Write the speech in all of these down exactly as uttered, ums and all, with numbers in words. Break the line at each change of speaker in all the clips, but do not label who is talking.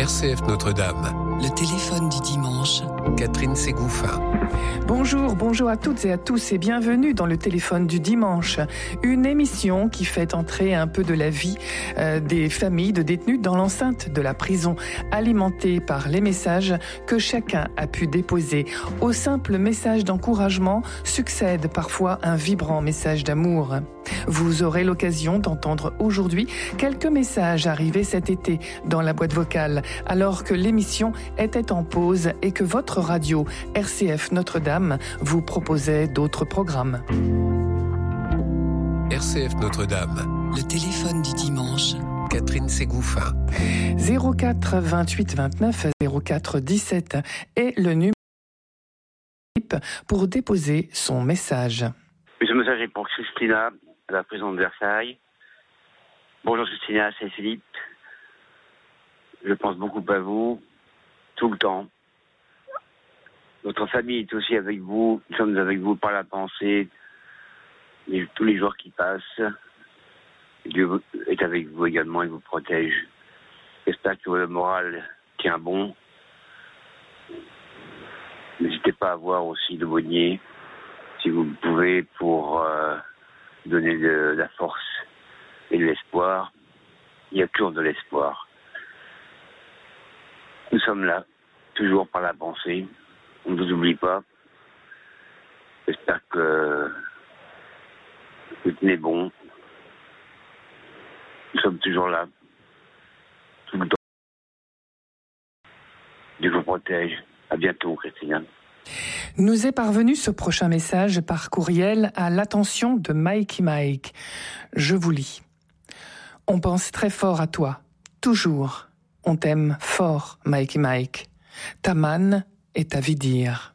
R C F Notre-Dame.
Le téléphone du dimanche.
Catherine Ségouffin.
Bonjour, bonjour à toutes et à tous et bienvenue dans le téléphone du dimanche. Une émission qui fait entrer un peu de la vie euh, des familles de détenus dans l'enceinte de la prison, alimentée par les messages que chacun a pu déposer. Au simple message d'encouragement succède parfois un vibrant message d'amour. Vous aurez l'occasion d'entendre aujourd'hui quelques messages arrivés cet été dans la boîte vocale, alors que l'émission était en pause et que votre radio R C F Notre-Dame vous proposait d'autres programmes.
R C F Notre-Dame.
Le téléphone du dimanche.
Catherine Ségouffin.
zéro quatre vingt-huit vingt-neuf zéro quatre dix-sept est le numéro pour déposer son message.
Ce message est pour Christina, à la prison de Versailles. Bonjour Christina, c'est Philippe. Je pense beaucoup à vous, tout le temps. Votre famille est aussi avec vous. Nous sommes avec vous par la pensée. Et tous les jours qui passent, Dieu est avec vous également et vous protège. J'espère que le moral tient bon. N'hésitez pas à voir aussi le Bonnier, si vous le pouvez, pour euh, donner de la force et de l'espoir. Il y a toujours de l'espoir. Nous sommes là, toujours par la pensée. On ne vous oublie pas. J'espère que vous tenez bon. Nous sommes toujours là, tout le temps. Dieu vous protège. À bientôt, Christina.
Nous est parvenu ce prochain message par courriel à l'attention de Mikey Mike. Je vous lis. On pense très fort à toi, toujours. On t'aime fort, Mikey Mike. Ta manne est à vidir.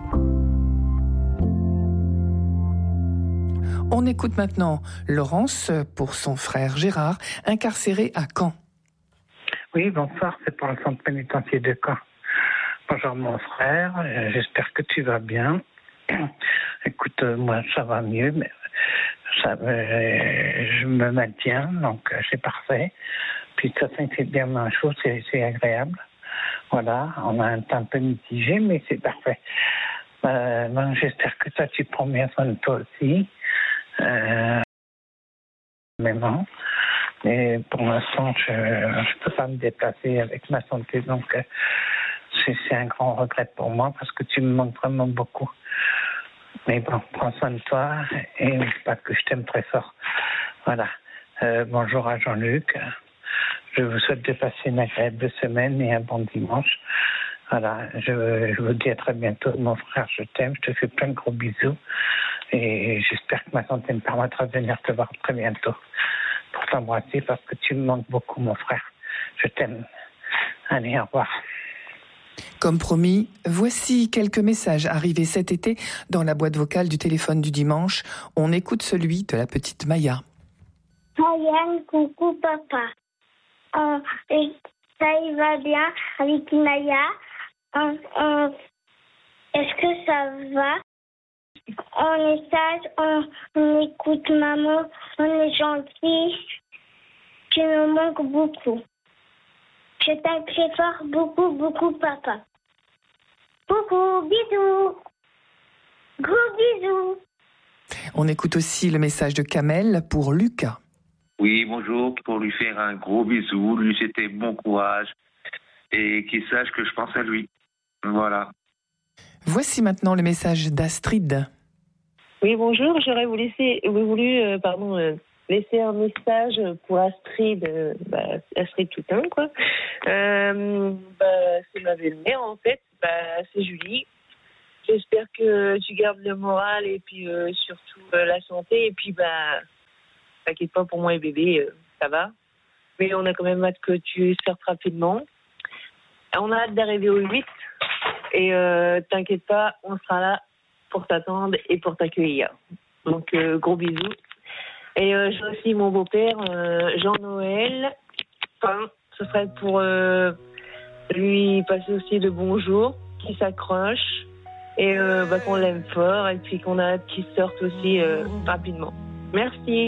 On écoute maintenant Laurence pour son frère Gérard, incarcéré à Caen.
Oui, bonsoir, c'est pour le centre pénitentiaire de Caen. Bonjour mon frère, euh, j'espère que tu vas bien. Écoute, euh, moi ça va mieux, mais ça, euh, je me maintiens, donc euh, c'est parfait. Puis de toute façon, c'est bien ma chose, c'est, c'est agréable. Voilà, on a un temps un peu mitigé, mais c'est parfait. Euh, bon, j'espère que toi tu prends bien soin de toi aussi. Euh, même, mais pour l'instant, je ne peux pas me déplacer avec ma santé, donc euh, c'est, c'est un grand regret pour moi parce que tu me manques vraiment beaucoup. Mais bon, prends soin de toi et pas que je t'aime très fort. Voilà. Euh, bonjour à Jean-Luc. Je vous souhaite de passer une agréable semaine et un bon dimanche. Voilà. Je, je vous dis à très bientôt, mon frère. Je t'aime. Je te fais plein de gros bisous et j'espère que ma santé me permettra de venir te voir très bientôt pour t'embrasser parce que tu me manques beaucoup, mon frère. Je t'aime. Allez, au revoir.
Comme promis, voici quelques messages arrivés cet été dans la boîte vocale du téléphone du dimanche. On écoute celui de la petite Maya.
Marianne, coucou papa. Euh, et ça y va bien avec Maya. Euh, euh, est-ce que ça va? On est sage, on, on écoute maman, on est gentil. Tu me manques beaucoup. Je t'aime très fort, beaucoup, beaucoup, papa. Beaucoup, bisous. Gros bisous.
On écoute aussi le message de Kamel pour Lucas.
Oui, bonjour, pour lui faire un gros bisou, lui souhaiter bon courage et qu'il sache que je pense à lui. Voilà.
Voici maintenant le message d'Astrid.
Oui, bonjour, j'aurais voulu, laisser, voulu euh, pardon, euh, laisser un message pour Astrid, euh, bah, Astrid Toutain, quoi. Euh, bah, c'est ma belle-mère, en fait, bah, c'est Julie. J'espère que tu gardes le moral et puis euh, surtout euh, la santé. Et puis, bah, t'inquiète pas pour moi et bébé, euh, ça va. Mais on a quand même hâte que tu sortes rapidement. On a hâte d'arriver au huit. Et euh, t'inquiète pas, on sera là pour t'attendre et pour t'accueillir. Donc, euh, gros bisous. Et euh, j'ai aussi mon beau-père, euh, Jean-Noël. Enfin, ce serait pour euh, lui passer aussi de bonjour, qu'il s'accroche. Et euh, bah, qu'on l'aime fort et puis qu'on a hâte qu'il sorte aussi euh, rapidement. Merci.